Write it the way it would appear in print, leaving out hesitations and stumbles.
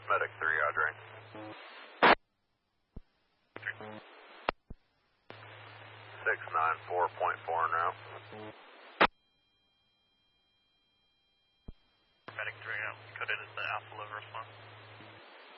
Medic 3, Audrey. 694.4 now. Medic 3, coded as the Alpha Liver response.